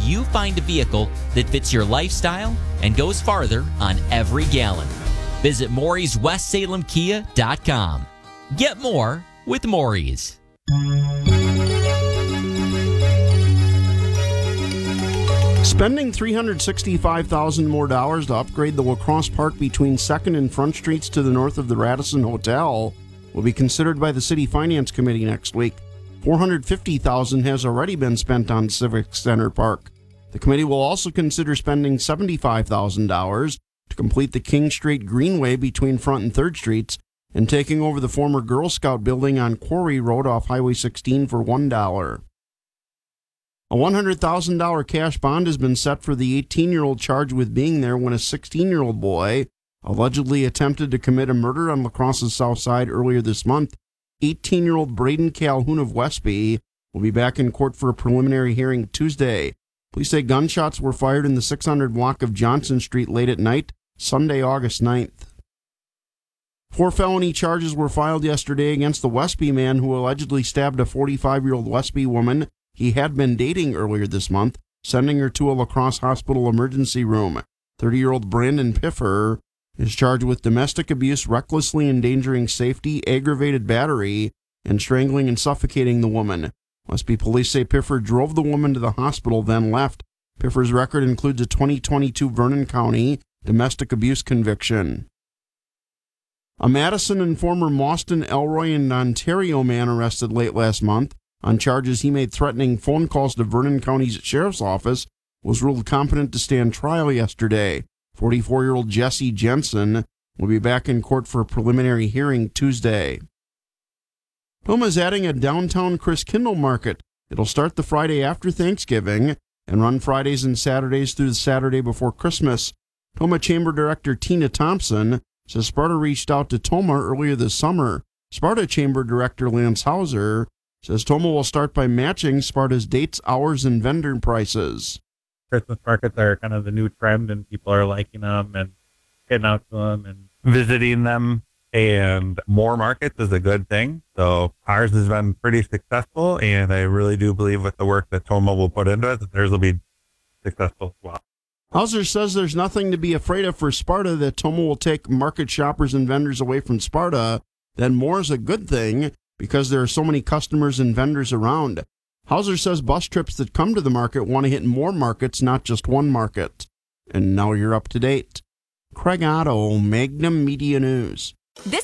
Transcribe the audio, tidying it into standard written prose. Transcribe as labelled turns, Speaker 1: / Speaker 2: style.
Speaker 1: you find a vehicle that fits your lifestyle and goes farther on every gallon. Visit Maury'sWestSalemKia.com. Get more with Maury's.
Speaker 2: Spending $365,000 more to upgrade the Lacrosse Park between 2nd and Front Streets to the north of the Radisson Hotel will be considered by the City Finance Committee next week. $450,000 has already been spent on Civic Center Park. The committee will also consider spending $75,000 to complete the King Street Greenway between Front and 3rd Streets and taking over the former Girl Scout building on Quarry Road off Highway 16 for $1. A $100,000 cash bond has been set for the 18-year-old charged with being there when a 16-year-old boy allegedly attempted to commit a murder on La Crosse's south side earlier this month. 18-year-old Braden Calhoun of Westby will be back in court for a preliminary hearing Tuesday. Police say gunshots were fired in the 600 block of Johnson Street late at night, Sunday, August 9th. 4 felony charges were filed yesterday against the Westby man who allegedly stabbed a 45-year-old Westby woman he had been dating earlier this month, sending her to a La Crosse hospital emergency room. 30-year-old Brandon Piffer is charged with domestic abuse, recklessly endangering safety, aggravated battery, and strangling and suffocating the woman. Westby police say Piffer drove the woman to the hospital, then left. Piffer's record includes a 2022 Vernon County domestic abuse conviction. A Madison and former Mauston, Elroy, and Ontario man arrested late last month on charges he made threatening phone calls to Vernon County's Sheriff's Office was ruled competent to stand trial yesterday. 44-year-old Jesse Jensen will be back in court for a preliminary hearing Tuesday. Toma is adding a downtown Chris Kindle market. It'll start the Friday after Thanksgiving and run Fridays and Saturdays through the Saturday before Christmas. Toma Chamber Director Tina Thompson says Sparta reached out to Toma earlier this summer. Sparta Chamber Director Lance Hauser says Toma will start by matching Sparta's dates, hours, and vendor prices.
Speaker 3: Christmas markets are kind of the new trend, and people are liking them and getting out to them and visiting them. And more markets is a good thing. So ours has been pretty successful, and I really do believe with the work that Toma will put into it, that theirs will be successful as well.
Speaker 2: Hauser says there's nothing to be afraid of for Sparta, that Toma will take market shoppers and vendors away from Sparta. Then more is a good thing because there are so many customers and vendors around. Hauser says bus trips that come to the market want to hit more markets, not just one market. And now you're up to date. Craig Otto, Magnum Media News.
Speaker 4: This